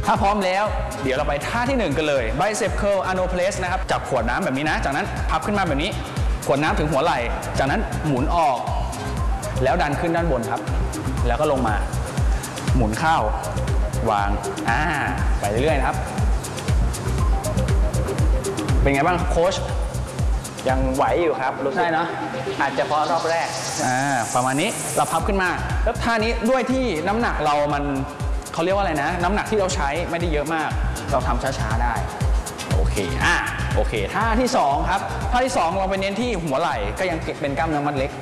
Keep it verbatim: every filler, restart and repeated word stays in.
ถ้าพร้อมแล้วเดี๋ยวเราไปท่าที่หนึ่งกันเลย Bicep Curl Arnold Press นะครับจับขวดน้ำแบบนี้นะจากนั้นพับขึ้นมาแบบนี้ขวดน้ำถึงหัวไหล่จากนั้นหมุนออกแล้วดันขึ้นด้านบนครับแล้วก็ลงมาหมุนเข้าวางอ่าไปเรื่อยๆนะครับเป็นไงบ้างครับโค้ชยังไหวอยู่ครับรู้สึกได้เนาะอาจจะเพราะรอบแรกอ่าประมาณนี้เราพับขึ้นมาแล้วท่านี้ด้วยที่น้ำหนักเรามันเขาเรียกว่าอะไรนะน้ำหนักที่เราใช้ไม่ได้เยอะมากเราทำช้าๆได้โอเคอ่ะโอเคท่าที่สองครับท่าที่สองเราไปเน้นที่หัวไหล่ก็ยังเป็นกล้ามเนื้อมัดเล็ก